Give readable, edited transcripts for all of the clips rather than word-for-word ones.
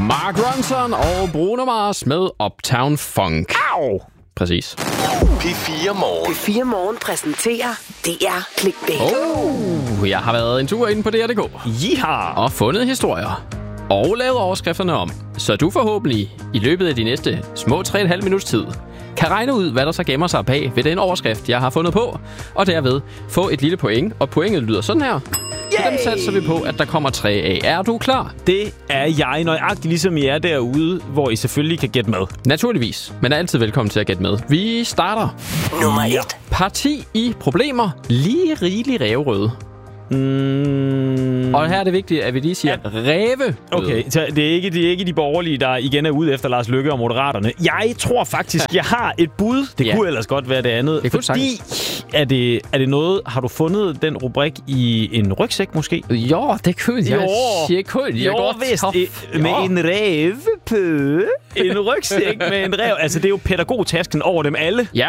Mark Ronson og Bruno Mars med Uptown Funk. Au! Præcis. P4 Morgen. P4 Morgen præsenterer DR Clickbait. Jeg har været en tur inde på DR.dk. Jiha! Og fundet historier. Og lavet overskrifterne om. Så du forhåbentlig i løbet af de næste små 3,5 minutters tid kan regne ud, hvad der så gemmer sig bag ved den overskrift, jeg har fundet på. Og derved få et lille point. Og pointet lyder sådan her. Så dem satser vi på, at der kommer 3 af. Er du klar? Det er jeg, nøjagtigt ligesom I er derude, hvor I selvfølgelig kan gætte med. Naturligvis, men er altid velkommen til at gætte med. Vi starter. Nummer 1. Parti i problemer. Lige rigelig ræverøde. Og her er det vigtigt, at vi lige siger ræve. Okay, så det er ikke de borgerlige, der igen er ude efter Lars Løkke og Moderaterne. Jeg tror faktisk, jeg har et bud. Det kunne ellers godt være det andet. Det fordi er det noget... Har du fundet den rubrik i en rygsæk måske? Jo, det kunne jeg. Jeg godt vist. Med en ræve på. En rygsæk med en ræv. Altså, det er jo pædagogtasken over dem alle. Ja.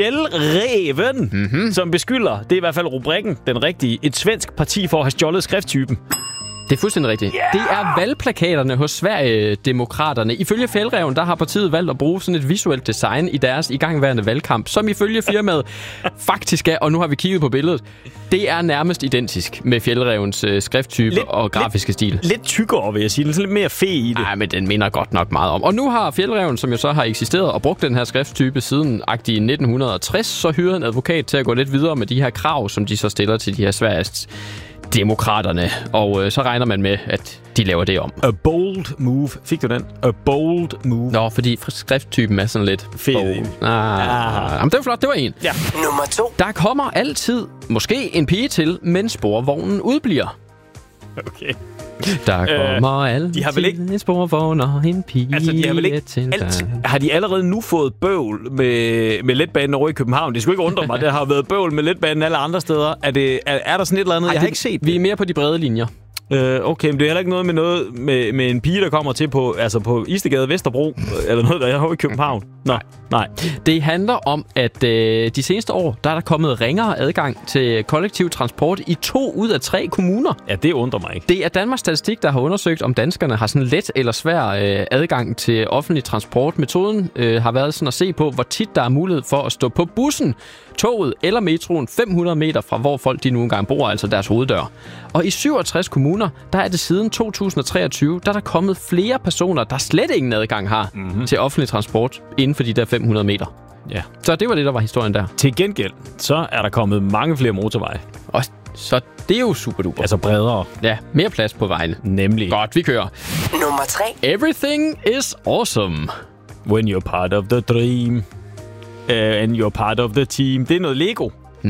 Fjeldræven, som beskylder, det er i hvert fald rubrikken, den rigtige, et svensk parti for at have stjålet skrifttypen. Det er fuldstændig rigtigt. Yeah! Det er valgplakaterne hos Sverigedemokraterne. Ifølge Fjeldræven, der har partiet valgt at bruge sådan et visuelt design i deres igangværende valgkamp, som ifølge firmaet faktisk er, og nu har vi kigget på billedet, det er nærmest identisk med Fjeldrævens skrifttype og grafiske stil. Lidt tykkere, vil jeg sige. Lidt mere fe i det. Nej, men den minder godt nok meget om. Og nu har Fjeldræven, som jo så har eksisteret og brugt den her skrifttype siden 1960, så hyret en advokat til at gå lidt videre med de her krav, som de så stiller til de her Sveriges Demokraterne, og så regner man med, at de laver det om. A bold move. Fik du den? A bold move. Nå, fordi skrifttypen er sådan lidt fed. Jamen, det var flot, det var en. Ja. Nummer 2. Der kommer altid måske en pige til, men sporvognen udbliver. Okay. Der kommer altid de har vel ikke en sporvogn og en pige altså, de har vel ikke til har de allerede nu fået bøvl med letbanen over i København? Det skulle ikke undre mig. Der har været bøvl med letbanen alle andre steder. Er der sådan et eller andet? Jeg har ikke set det. Vi er mere på de brede linjer. Okay, men det er heller ikke noget med en pige, der kommer til på Istegade Vesterbro, eller noget, der er over i København. Nej. Det handler om, at de seneste år, der er der kommet ringere adgang til kollektiv transport i 2 ud af 3 kommuner. Ja, det undrer mig ikke. Det er Danmarks Statistik, der har undersøgt, om danskerne har sådan let eller svær adgang til offentlig transport. Metoden har været sådan at se på, hvor tit der er mulighed for at stå på bussen, toget eller metroen 500 meter fra, hvor folk de nu engang bor, altså deres hoveddør. Og i 67 kommuner, der er det siden 2023, der er der kommet flere personer, der slet ingen adgang har til offentlig transport inden for de der 500 meter. Ja. Så det var det, der var historien der. Til gengæld, så er der kommet mange flere motorveje. Og så det er jo super duper. Altså bredere. Ja, mere plads på vejene. Nemlig. Godt, vi kører. Nummer 3. Everything is awesome. When you're part of the dream. And you're part of the team. Det er noget Lego.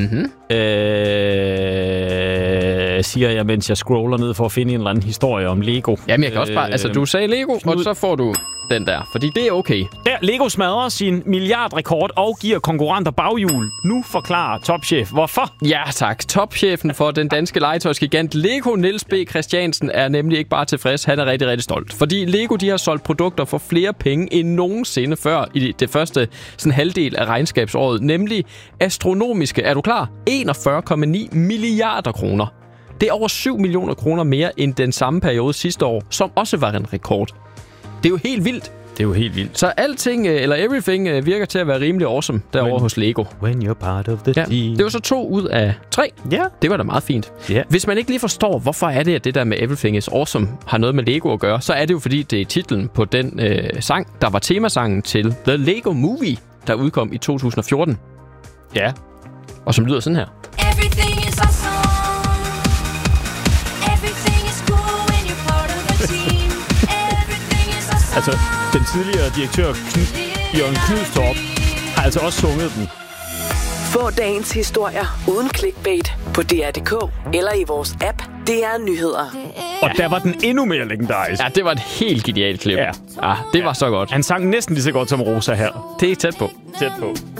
Siger jeg, mens jeg scroller ned for at finde en eller anden historie om Lego. Jamen, jeg kan også bare... Altså, du sagde Lego, og så får du den der. Fordi det er okay. Der, Lego smadrer sin milliardrekord og giver konkurrenter baghjul. Nu forklarer topchef, hvorfor. Ja, tak. Topchefen for den danske legetøjsgigant Lego, Niels B. Christiansen, er nemlig ikke bare tilfreds. Han er rigtig, rigtig stolt. Fordi Lego, de har solgt produkter for flere penge end nogensinde før i det første sådan halvdel af regnskabsåret. Nemlig astronomiske, er du klar? 41,9 milliarder kroner. Det er over 7 millioner kroner mere end den samme periode sidste år, som også var en rekord. Det er jo helt vildt. Det er jo helt vildt. Så alting, eller everything, virker til at være rimelig awesome derovre hos Lego. When you're part of the team. Det var så 2 ud af 3. Ja. Det var da meget fint. Ja. Hvis man ikke lige forstår, hvorfor er det, at det der med everything is awesome har noget med Lego at gøre, så er det jo fordi, det er titlen på den sang, der var temasangen til The Lego Movie, der udkom i 2014. Ja. Og som lyder sådan her. Everything is awesome. Everything is cool when you're part of the team. Everything is awesome. Altså, den tidligere direktør Jørgen Knudstorp har altså også sunget den. Få dagens historier uden clickbait på DR.dk eller i vores app DR Nyheder. Og der var den endnu mere legendarisk. Ja, det var et helt genialt klip. Ja. Det var så godt. Han sang næsten lige så godt som Rosa her. Det er tæt på. Tæt på.